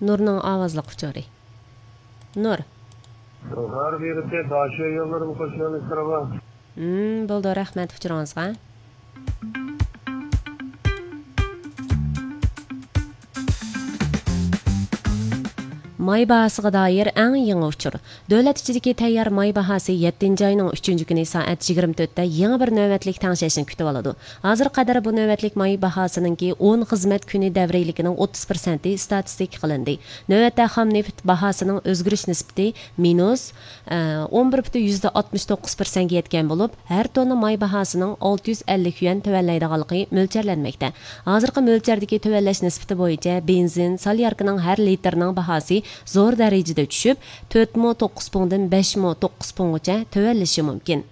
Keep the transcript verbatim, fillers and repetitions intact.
Nurning ovozli uchori. Nur. Har birisi daşı yollarım koşuyan istrava. Hmm, bo'ldi, rahmat uchuringizga. May bahasıga dair eng yangi uçur. Dövlət içidəki təyyar may bahası yettinci ayının üçüncü günü saat yigirma to'rtda yangi bir növbətlik tənşəşini kütüb aladı. Hazır qədər bu növbətlik may bahasınınki on xizmət günü dəvrəlikinin o'ttiz prosent statistik qılındı. Növbətdə xam neft bahasının özgürüş nisbati minus o'n bir butun yüzde altmış dokuz prosentga yetgan bo'lib, har tonna may bahasının olti yuz ellik yuan tövəlləydəğanlığı mölçərlənməkdə. Hazırki mölçərdəki tövəlləş nisbati boyunca benzin, salyarkının hər litrinin bahası zo'r darajada tushib, to'rt ming to'qqiz pungdan besh ming to'qqiz punggacha tövəlləşi mumkin.